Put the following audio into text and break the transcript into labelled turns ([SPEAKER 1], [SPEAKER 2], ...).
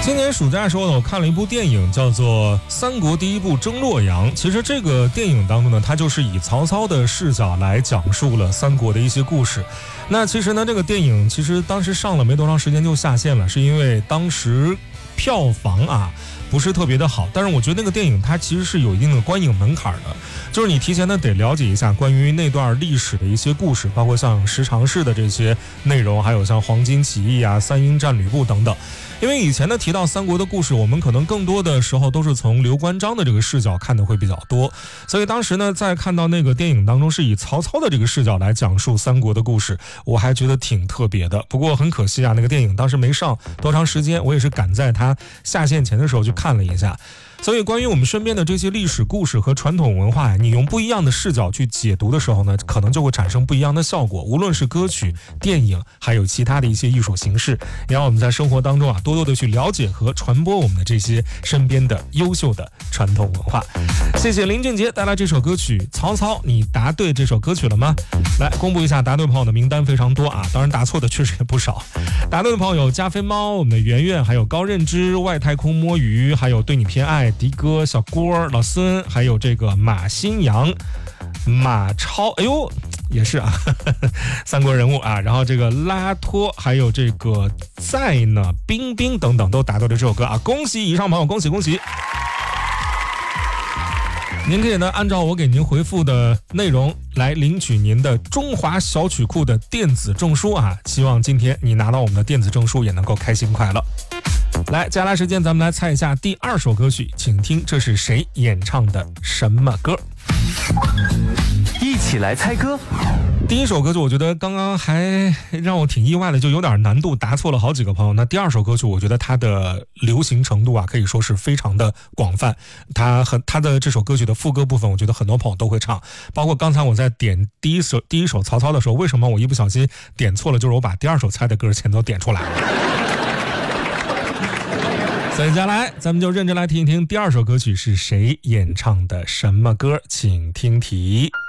[SPEAKER 1] 今年暑假的时候呢，我看了一部电影，叫做《三国第一部征洛阳》。其实这个电影当中呢，它就是以曹操的视角来讲述了三国的一些故事。那其实呢，这个电影其实当时上了没多长时间就下线了，是因为当时票房不是特别的好。但是我觉得那个电影它其实是有一定的观影门槛的，就是你提前呢得了解一下关于那段历史的一些故事，包括像十常侍的这些内容，还有像黄巾起义三英战吕布等等。因为以前呢提到三国的故事，我们可能更多的时候都是从刘关张的这个视角看的会比较多，所以当时呢在看到那个电影当中是以曹操的这个视角来讲述三国的故事，我还觉得挺特别的。不过很可惜那个电影当时没上多长时间，我也是赶在它下线前的时候去看了一下。所以关于我们身边的这些历史故事和传统文化，你用不一样的视角去解读的时候呢，可能就会产生不一样的效果。无论是歌曲、电影，还有其他的一些艺术形式，也让我们在生活当中多多的去了解和传播我们的这些身边的优秀的传统文化。谢谢林俊杰带来这首歌曲《曹操》，你答对这首歌曲了吗？来公布一下答对朋友的名单，非常多当然答错的确实也不少。答对的朋友有加菲猫、我们的圆圆，还有高认知、外太空摸鱼，还有对你偏爱、迪哥、小郭、老孙，还有这个马新阳、马超，哎呦也是三国人物然后这个拉托，还有这个在呢冰冰等等都答对了这首歌恭喜以上朋友，恭喜恭喜。您可以呢按照我给您回复的内容来领取您的中华小曲库的电子证书希望今天你拿到我们的电子证书也能够开心快乐。来，接下来时间咱们来猜一下第二首歌曲，请听这是谁演唱的什么歌？
[SPEAKER 2] 一起来猜歌。
[SPEAKER 1] 第一首歌曲我觉得刚刚还让我挺意外的，就有点难度，答错了好几个朋友。那第二首歌曲我觉得它的流行程度可以说是非常的广泛，它的这首歌曲的副歌部分我觉得很多朋友都会唱，包括刚才我在点第一首曹操的时候，为什么我一不小心点错了，就是我把第二首猜的歌前头点出来了。所以接下来咱们就认真来听一听第二首歌曲是谁演唱的什么歌，请听题。